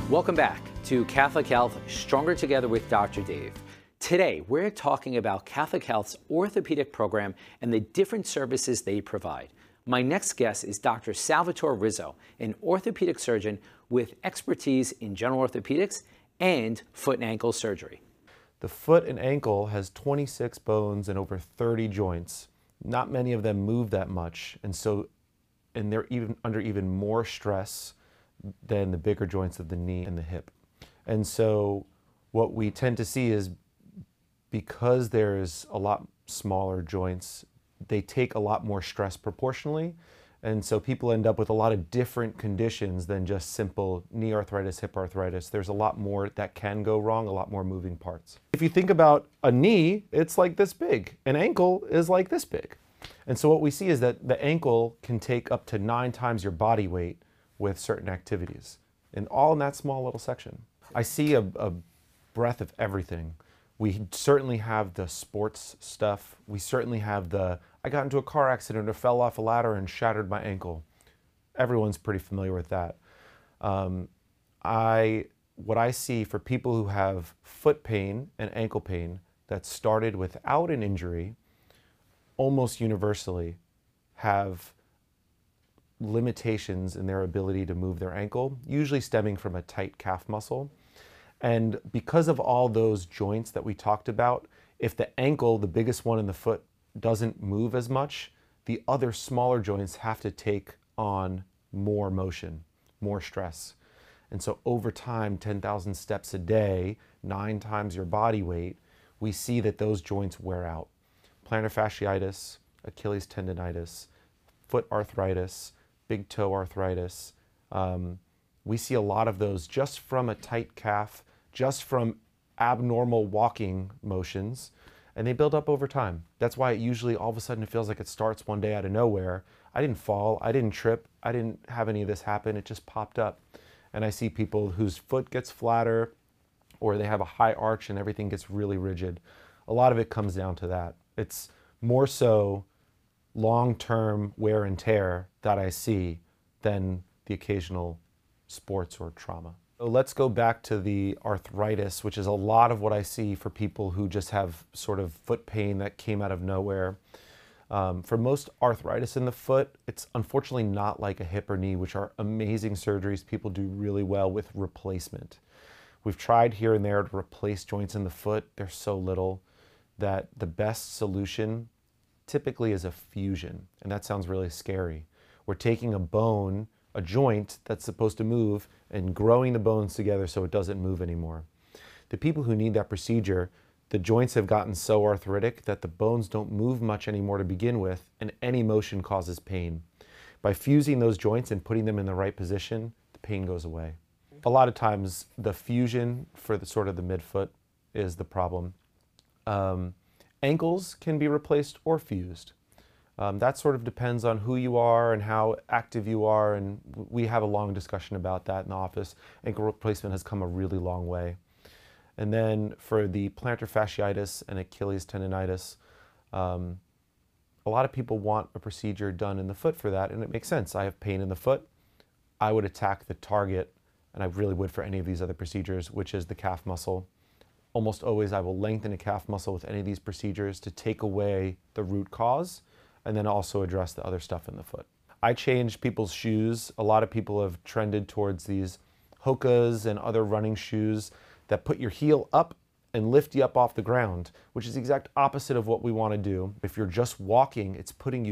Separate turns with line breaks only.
Welcome back to Catholic Health, Stronger Together with Dr. Dave. Today, we're talking about Catholic Health's orthopedic program and the different services they provide. My next guest is Dr. Salvatore Rizzo, an orthopedic surgeon with expertise in general orthopedics and foot and ankle surgery.
The foot and ankle has 26 bones and over 30 joints. Not many of them move that much, and they're under even more stress than the bigger joints of the knee and the hip. And so what we tend to see is, because there's a lot smaller joints, they take a lot more stress proportionally. And so people end up with a lot of different conditions than just simple knee arthritis, hip arthritis. There's a lot more that can go wrong, a lot more moving parts. If you think about a knee, it's like this big. An ankle is like this big. And so what we see is that the ankle can take up to 9 times your body weight with certain activities, and all in that small little section. I see a breadth of everything. We certainly have the sports stuff. We certainly have I got into a car accident or fell off a ladder and shattered my ankle. Everyone's pretty familiar with that. What I see for people who have foot pain and ankle pain that started without an injury, almost universally have limitations in their ability to move their ankle, usually stemming from a tight calf muscle. And because of all those joints that we talked about, if the ankle, the biggest one in the foot, doesn't move as much, the other smaller joints have to take on more motion, more stress. And so over time, 10,000 steps a day, 9 times your body weight, we see that those joints wear out. Plantar fasciitis, Achilles tendonitis, foot arthritis, big toe arthritis. We see a lot of those just from a tight calf, just from abnormal walking motions, and they build up over time. That's why it usually all of a sudden it feels like it starts one day out of nowhere. I didn't fall, I didn't trip, I didn't have any of this happen, it just popped up. And I see people whose foot gets flatter, or they have a high arch and everything gets really rigid. A lot of it comes down to that. It's more so long-term wear and tear that I see than the occasional sports or trauma. So let's go back to the arthritis, which is a lot of what I see for people who just have sort of foot pain that came out of nowhere. For most arthritis in the foot, it's unfortunately not like a hip or knee, which are amazing surgeries. People do really well with replacement. We've tried here and there to replace joints in the foot. They're so little that the best solution typically is a fusion, and that sounds really scary. We're taking a bone, a joint that's supposed to move, and growing the bones together so it doesn't move anymore. The people who need that procedure, the joints have gotten so arthritic that the bones don't move much anymore to begin with, and any motion causes pain. By fusing those joints and putting them in the right position, the pain goes away. A lot of times the fusion for the sort of the midfoot is the problem. Ankles can be replaced or fused. That sort of depends on who you are and how active you are, and we have a long discussion about that in the office. Ankle replacement has come a really long way. And then for the plantar fasciitis and Achilles tendonitis, a lot of people want a procedure done in the foot for that, and it makes sense. I have pain in the foot. I would attack the target, and I really would for any of these other procedures, which is the calf muscle. Almost always I will lengthen a calf muscle with any of these procedures to take away the root cause and then also address the other stuff in the foot. I change people's shoes. A lot of people have trended towards these Hokas and other running shoes that put your heel up and lift you up off the ground, which is the exact opposite of what we want to do. If you're just walking, it's putting you